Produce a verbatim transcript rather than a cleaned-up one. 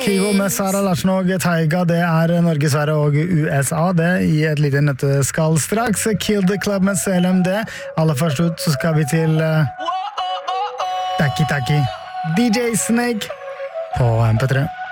Kivo med Sara Larsen og Taiga, det er Norge, Sverige og U S A, det i et lite nøtteskall straks. Kill the Club med C L M D. Aller først ut så skal vi til uh, Taki Taki, D J Snake på M P tre.